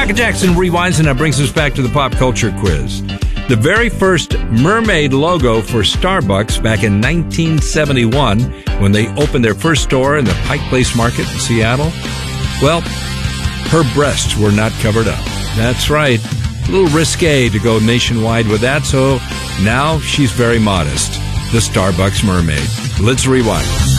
Michael Jackson rewinds, and that brings us back to the pop culture quiz. The very first mermaid logo for Starbucks back in 1971, when they opened their first store in the Pike Place Market in Seattle, well, her breasts were not covered up. That's right. A little risque to go nationwide with that, so now she's very modest. The Starbucks mermaid. Let's rewind.